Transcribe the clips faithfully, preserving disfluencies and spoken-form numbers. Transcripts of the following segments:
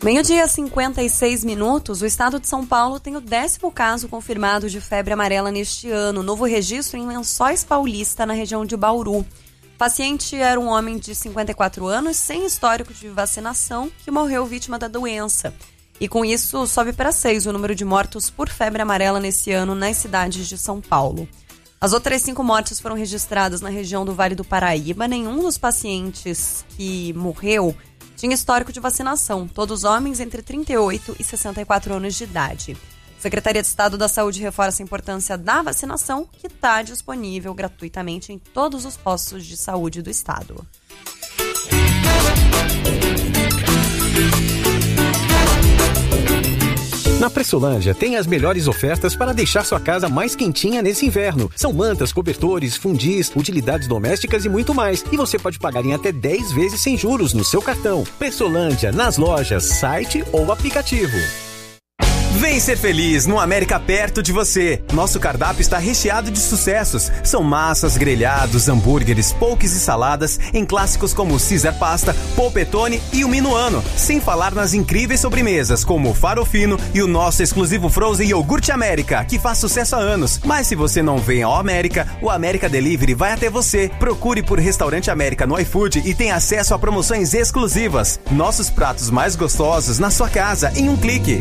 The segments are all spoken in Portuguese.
Meio-dia, cinquenta e seis minutos, o estado de São Paulo tem o décimo caso confirmado de febre amarela neste ano. Novo registro em Lençóis Paulista, na região de Bauru. O paciente era um homem de cinquenta e quatro anos, sem histórico de vacinação, que morreu vítima da doença. E com isso, sobe para seis o número de mortos por febre amarela nesse ano nas cidades de São Paulo. As outras cinco mortes foram registradas na região do Vale do Paraíba. Nenhum dos pacientes que morreu tinha histórico de vacinação, todos homens entre trinta e oito e sessenta e quatro anos de idade. A Secretaria de Estado da Saúde reforça a importância da vacinação, que está disponível gratuitamente em todos os postos de saúde do estado. Na Pressolândia tem as melhores ofertas para deixar sua casa mais quentinha nesse inverno. São mantas, cobertores, fundis, utilidades domésticas e muito mais. E você pode pagar em até dez vezes sem juros no seu cartão. Pressolândia, nas lojas, site ou aplicativo. Vem ser feliz no América perto de você. Nosso cardápio está recheado de sucessos. São massas, grelhados, hambúrgueres, poques e saladas em clássicos como Caesar Pasta, Polpettone e o Minuano. Sem falar nas incríveis sobremesas como o Farofino e o nosso exclusivo Frozen Iogurte América, que faz sucesso há anos. Mas se você não vem ao América, o América Delivery vai até você. Procure por Restaurante América no iFood e tenha acesso a promoções exclusivas. Nossos pratos mais gostosos na sua casa em um clique.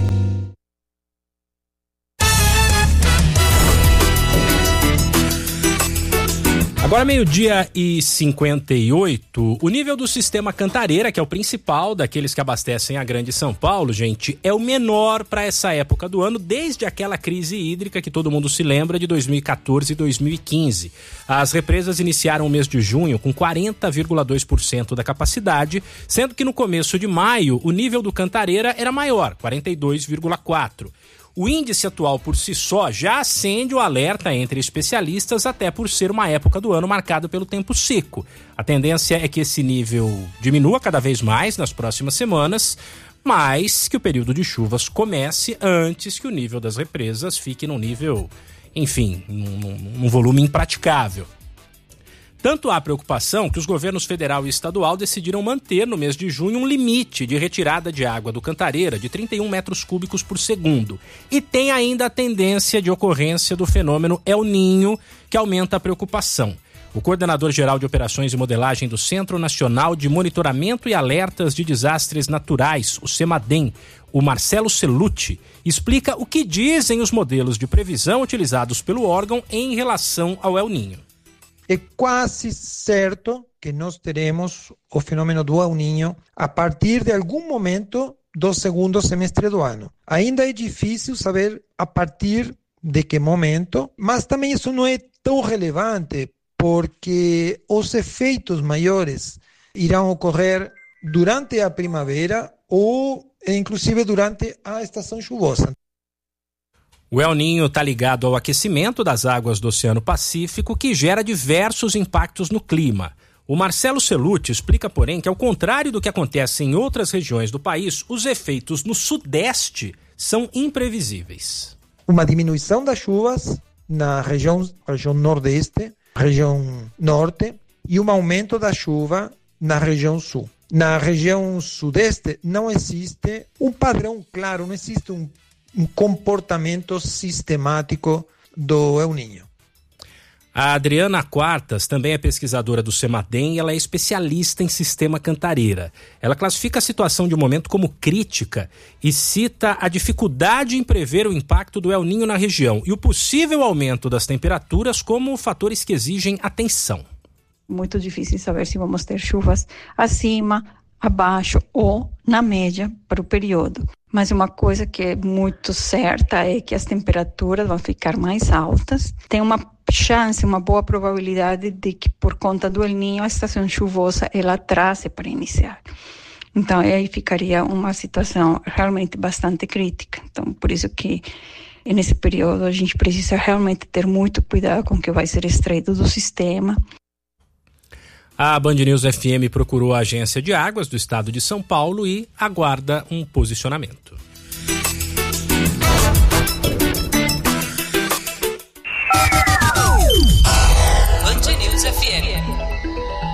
Agora meio-dia e cinquenta e oito, o nível do sistema Cantareira, que é o principal daqueles que abastecem a Grande São Paulo, gente, é o menor para essa época do ano, desde aquela crise hídrica que todo mundo se lembra de dois mil e quatorze e dois mil e quinze. As represas iniciaram o mês de junho com quarenta vírgula dois por cento da capacidade, sendo que no começo de maio o nível do Cantareira era maior, quarenta e dois vírgula quatro por cento. O índice atual por si só já acende o alerta entre especialistas, até por ser uma época do ano marcada pelo tempo seco. A tendência é que esse nível diminua cada vez mais nas próximas semanas, mas que o período de chuvas comece antes que o nível das represas fique num nível, enfim, num, num volume impraticável. Tanto há preocupação que os governos federal e estadual decidiram manter no mês de junho um limite de retirada de água do Cantareira de trinta e um metros cúbicos por segundo. E tem ainda a tendência de ocorrência do fenômeno El Niño, que aumenta a preocupação. O coordenador-geral de operações e modelagem do Centro Nacional de Monitoramento e Alertas de Desastres Naturais, o CEMADEM, o Marcelo Cellucci, explica o que dizem os modelos de previsão utilizados pelo órgão em relação ao El Niño. É quase certo que nós teremos o fenômeno do El Niño a partir de algum momento do segundo semestre do ano. Ainda é difícil saber a partir de que momento, mas também isso não é tão relevante, porque os efeitos maiores irão ocorrer durante a primavera ou inclusive durante a estação chuvosa. O El Niño está ligado ao aquecimento das águas do Oceano Pacífico, que gera diversos impactos no clima. O Marcelo Cellucci explica, porém, que ao contrário do que acontece em outras regiões do país, os efeitos no Sudeste são imprevisíveis. Uma diminuição das chuvas na região, região Nordeste, região Norte, e um aumento da chuva na região Sul. Na região Sudeste não existe um padrão claro, não existe um um comportamento sistemático do El Niño. A Adriana Quartas também é pesquisadora do CEMADEM e ela é especialista em sistema Cantareira. Ela classifica a situação de momento como crítica e cita a dificuldade em prever o impacto do El Niño na região e o possível aumento das temperaturas como fatores que exigem atenção. Muito difícil saber se vamos ter chuvas acima, abaixo ou na média para o período. Mas uma coisa que é muito certa é que as temperaturas vão ficar mais altas. Tem uma chance, uma boa probabilidade de que por conta do El Niño a estação chuvosa ela atrase para iniciar. Então aí ficaria uma situação realmente bastante crítica. Então por isso que nesse período a gente precisa realmente ter muito cuidado com o que vai ser extraído do sistema. A Band News F M procurou a Agência de Águas do Estado de São Paulo e aguarda um posicionamento.